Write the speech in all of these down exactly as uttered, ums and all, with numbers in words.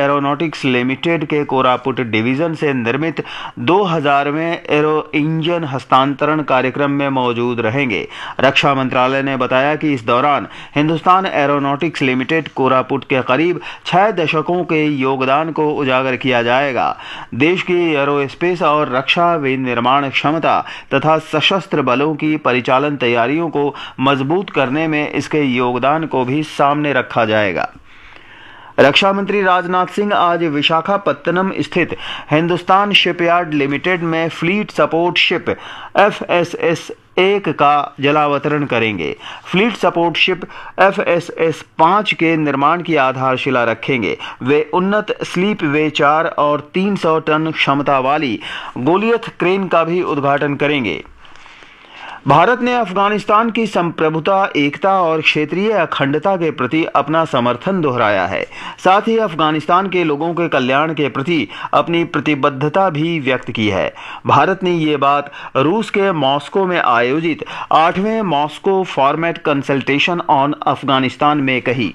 Aeronautics limited के Koraput division से निर्मित दो हज़ारवें एरो इंजन हस्तांतरण कार्यक्रम में मौजूद रहेंगे। रक्षा मंत्रालय ने बताया कि इस दौरान हिंदुस्तान एरोनॉटिक्स लिमिटेड कोरापुट के करीब छह दशकों के योगदान को उजागर किया जाएगा। देश की एरोस्पेस और रक्षा विनिर्माण क्षमता तथा सशस्त्र बलों की परिचालन तैयारियों को मजबूत करने में इसके योगदान को भी सामने रखा जाएगा। रक्षा मंत्री राजनाथ सिंह आज विशाखापत्तनम स्थित हिंदुस्तान शिपयार्ड लिमिटेड में fleet support ship F S S एक का जलावतरण करेंगे। Fleet support ship F S S पाँच के निर्माण की आधारशिला रखेंगे। वे उन्नत स्लीप वे चार और तीन सौ टन क्षमता वाली गोलियत क्रेन का भी उद्घाटन करेंगे। भारत ने अफगानिस्तान की संप्रभुता, एकता और क्षेत्रीय अखंडता के प्रति अपना समर्थन दोहराया है। साथ ही अफगानिस्तान के लोगों के कल्याण के प्रति अपनी प्रतिबद्धता भी व्यक्त की है। भारत ने ये बात रूस के मॉस्को में आयोजित आठवें Moscow format consultation on Afghanistan में कही।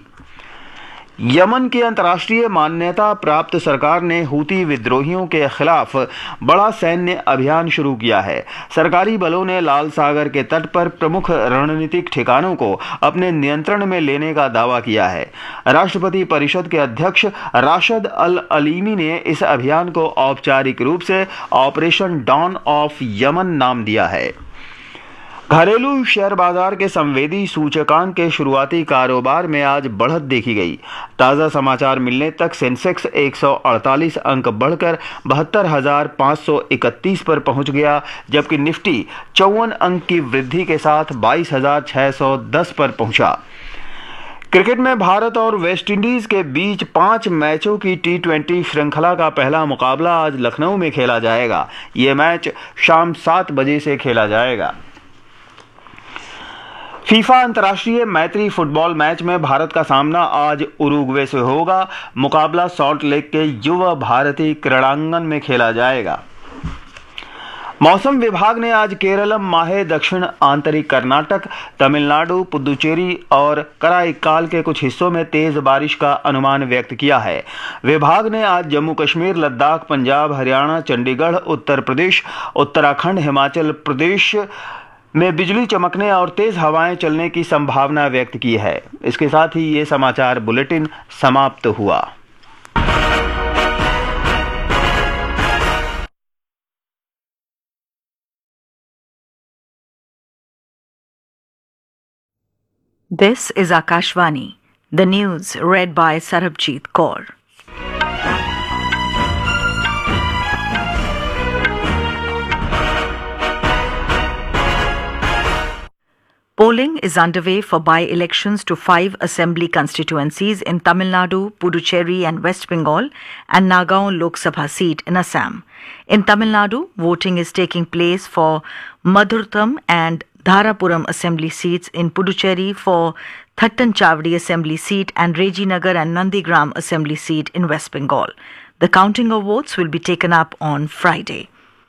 यमन की अंतर्राष्ट्रीय मान्यता प्राप्त सरकार ने हूती विद्रोहियों के खिलाफ बड़ा सैन्य अभियान शुरू किया है। सरकारी बलों ने लाल सागर के तट पर प्रमुख रणनीतिक ठिकानों को अपने नियंत्रण में लेने का दावा किया है। राष्ट्रपति परिषद के अध्यक्ष राशिद अल अलीमी ने इस अभियान को औपचारिक रूप से ऑपरेशन डॉन ऑफ यमन नाम दिया है। घरेलू शेयर बाजार के संवेदी सूचकांक के शुरुआती कारोबार में आज बढ़त देखी गई। ताज़ा समाचार मिलने तक सेंसेक्स एक सौ अड़तालीस अंक बढ़कर बहत्तर हजार पाँच सौ इकतीस पर पहुंच गया, जबकि निफ्टी चौवन अंक की वृद्धि के साथ बाईस हजार छह सौ दस पर पहुंचा। क्रिकेट में भारत और वेस्टइंडीज के बीच पांच मैचों की टी ट्वेंटी श्रृंखला का पहला मुकाबला आज लखनऊ में खेला जाएगा। ये मैच शाम सात बजे से खेला जाएगा। फीफा अंतर्राष्ट्रीय मैत्री फुटबॉल मैच में भारत का सामना आज उरुग्वे से होगा। मुकाबला सॉल्ट लेक के युवा भारती क्रीड़ांगन में खेला जाएगा। मौसम विभाग ने आज केरलम, माहे, दक्षिण आंतरिक कर्नाटक, तमिलनाडु, पुदुचेरी और कराईकाल के कुछ हिस्सों में तेज बारिश का अनुमान व्यक्त किया है। विभाग ने आज जम्मू कश्मीर, लद्दाख, पंजाब, हरियाणा, चंडीगढ़, उत्तर प्रदेश, उत्तराखंड, हिमाचल प्रदेश में बिजली चमकने और तेज हवाएं चलने की संभावना व्यक्त की है। इसके साथ ही ये समाचार बुलेटिन समाप्त हुआ। This is Akashvani, the news read by Sarabjit Kaur. Polling is underway for by-elections to five assembly constituencies in Tamil Nadu, Puducherry and West Bengal and Nagaon Lok Sabha seat in Assam. In Tamil Nadu, voting is taking place for Madhurtham and Dharapuram assembly seats, in Puducherry for Thattanchavdi assembly seat and Rejinagar and Nandigram assembly seat in West Bengal. The counting of votes will be taken up on Friday.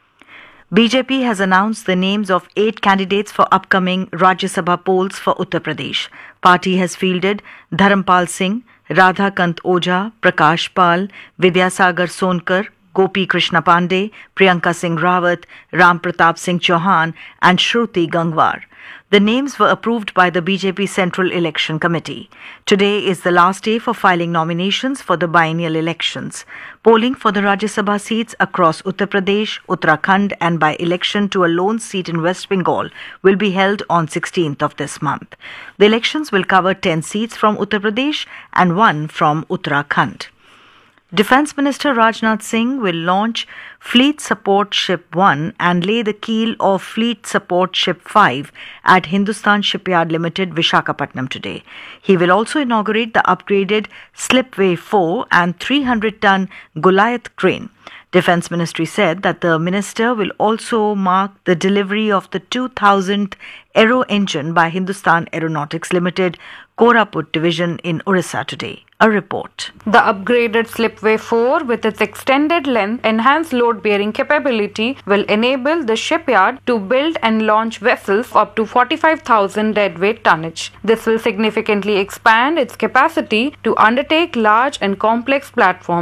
B J P has announced the names of eight candidates for upcoming Rajya Sabha polls for Uttar Pradesh. Party has fielded Dharampal Singh, Radhakant Ojha, Prakash Pal, Vidyasagar Sonkar, Gopi Krishna Pandey, Priyanka Singh Rawat, Ram Pratap Singh Chauhan and Shruti Gangwar. The names were approved by the B J P Central Election Committee. Today is the last day for filing nominations for the biennial elections. Polling for the Rajya Sabha seats across Uttar Pradesh, Uttarakhand and by election to a lone seat in West Bengal will be held on sixteenth of this month. The elections will cover ten seats from Uttar Pradesh and one from Uttarakhand. Defence Minister Rajnath Singh will launch Fleet Support Ship one and lay the keel of Fleet Support Ship five at Hindustan Shipyard Limited, Visakhapatnam today. He will also inaugurate the upgraded Slipway four and three hundred ton Goliath crane. Defence Ministry said that the minister will also mark the delivery of the two thousandth Aero engine by Hindustan Aeronautics Limited, Koraput Division in Orissa today. A report. The upgraded Slipway four with its extended length, enhanced load-bearing capability will enable the shipyard to build and launch vessels up to forty-five thousand deadweight tonnage. This will significantly expand its capacity to undertake large and complex platforms